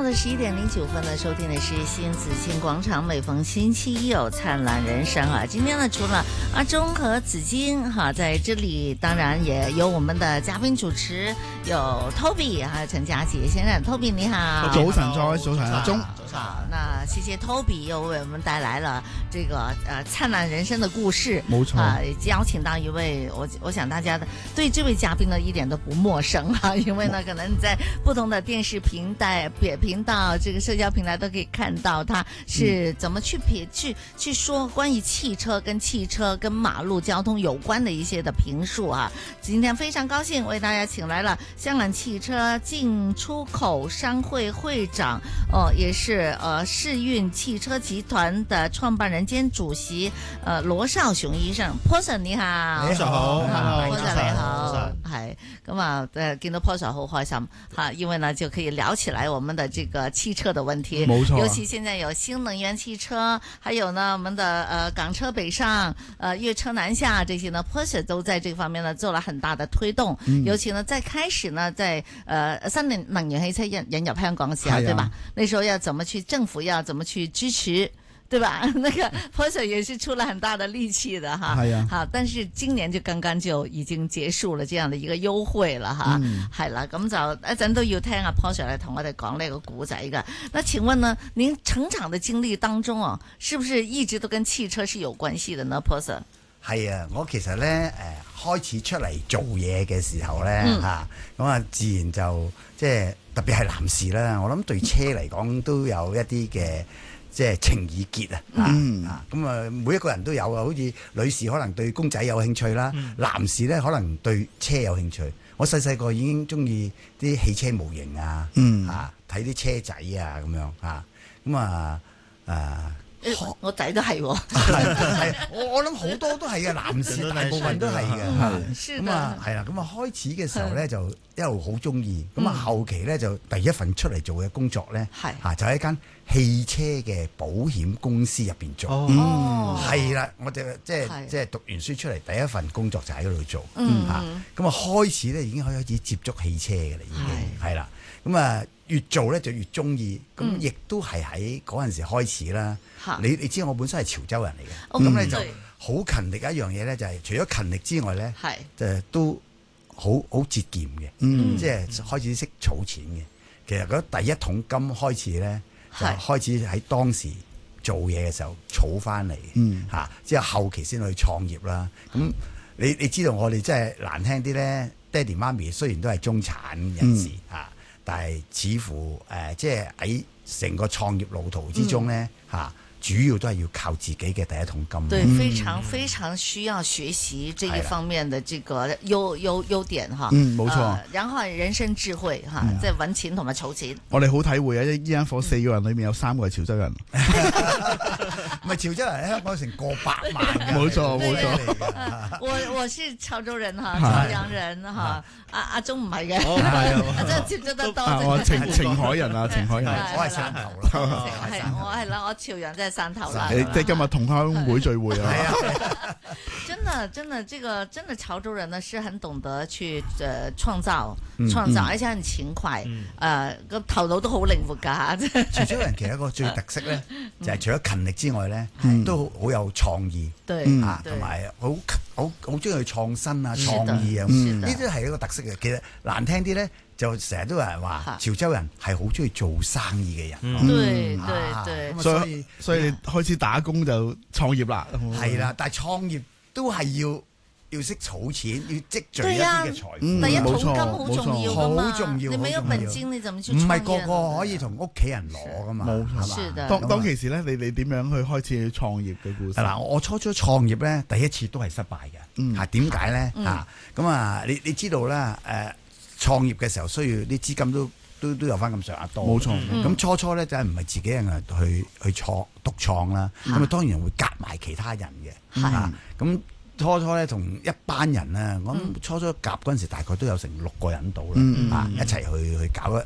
的11:09呢，收听的是新紫荆广场，每逢星期一有灿烂人生啊。今天呢，除了阿忠和紫荆哈在这里，当然也有我们的嘉宾主持，有 Toby 还有陳家傑先生。Toby 你好， 早晨，早晨，阿忠。 好，那謝謝 Toby 又為我們帶來了這個燦爛人生的故事。 冇錯啊，邀請到一位，我想大家對這位嘉賓呢一點都不陌生啊，因為呢可能在不同的電視頻道，這個社交平台都可以看到他是怎麼去說關於汽車跟馬路交通有關的一些的評述啊。今天非常高興為大家請來了香港汽車進出口商會會長，也是世運汽車集團的創辦人兼主席羅少雄醫生。Paul Sir 你好， 你好 Paul Sir 你好，係咁啊，見到 Paul Sir 好開心哈，因為呢就可以聊起來我們的這個汽車的問題， 冇錯， 尤其現在有新能源汽車，還有呢我們的港車北上，粵車南下這些呢 Paul Sir 都在這方面呢做了很大的推動，尤其呢在開始呢在新能源汽車引入香港嘅時候，對吧？那時候政府要怎麼去支持，對吧？那個 Paul Sir 也是出了很大的力氣的哈。係啊。好，但是今年就剛剛就已經結束了這樣的一個優惠了哈。係啦，咁就一陣都要聽阿 Paul Sir 嚟同我哋講呢個故仔㗎。那請問呢，您成長的經歷當中啊，是不是一直都跟汽車是有關係的呢 ？Paul Sir？ 係啊，我其實咧開始出嚟做嘢嘅時候咧咁啊自然就即係特別係男士啦，我諗對車嚟講都有一啲嘅即係情意結咁啊每一個人都有啊，好似女士可能對公仔有興趣啦，男士咧可能對車有興趣。我細個已經中意啲汽車模型睇啲車仔啊咁樣我仔都係喎， 我諗好多都係嘅，男士大部分都係嘅，咁啊係啦，咁啊開始嘅時候咧就一路好中意，咁啊後期咧就第一份出嚟做嘅工作咧就喺一間汽車嘅保險公司入邊做，係啦，我就即係讀完書出嚟第一份工作就喺嗰度做，咁啊開始咧已經開始接觸汽車嘅啦，已經係啦，咁啊越做咧就越中意，咁亦都係喺嗰陣時開始啦。你知我本身係潮州人嚟嘅，咁你就好勤力一樣嘢咧，就係除咗勤力之外咧，就都好節儉嘅，即係開始識儲錢嘅。其實嗰第一桶金開始咧，就開始喺當時做嘢嘅時候儲翻嚟，之後後期先去創業啦。咁你知道我哋真係難聽啲咧，爹哋媽咪雖然都係中產人士但係似乎即係喺成個創業路途之中咧主要都係要靠自己嘅第一桶金。 對，非常非常需要學習這一方面的這個優點哈。 冇錯。 然後人生智慧即係揾錢同埋儲錢。我哋好體會啊！呢間房4個人裏面有3個係潮州人。 唔係潮州人喺香港成過百萬嘅。冇錯冇錯。 我是潮州人潮陽人阿忠唔係嘅。 唔係啊， 真係接觸得多。 我晴海人啊，晴海人。 我係汕頭啦。 我係啦，我潮陽真係汕頭啦。 即係今日同鄉會聚會啊。 真的，這個真的潮州人呢是很懂得去創造，而且很勤快，個頭腦都好靈活噶。 潮州人其實一個最特色咧，就係除咗勤力之外咧，都好有創意，同埋好中意去創新啊、創意啊，呢啲係一個特色嘅。其實難聽啲咧，就成日都有人話潮州人係好中意做生意嘅人。 對， 所以開始打工就創業啦。 係啦，但係創業都係要識儲錢，要積聚一啲嘅財富。 第一桶金好重要噶嘛， 好重要。 你沒有本金，你怎麼去創業？ 唔係個個可以同屋企人攞噶嘛，係嘛？ 當其時咧，你點樣去開始創業嘅故事？ 嗱，我初創業咧，第一次都係失敗嘅。點解咧？咁啊，你知道啦，創業嘅時候需要啲資金都有翻咁上下多。 冇錯。 咁初咧就係唔係自己人去獨創啦，咁啊當然會夾埋其他人嘅。咁初咧同一班人咧，我諗初夾嗰陣時大概都有成6個人到啦，一齊去搞